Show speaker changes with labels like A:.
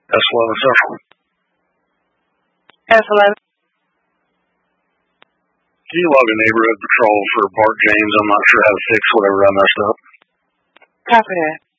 A: S11 Central.
B: S11.
A: Can you log a neighborhood patrol for Bart James? I'm not sure how to fix whatever I messed up.
B: Copy that.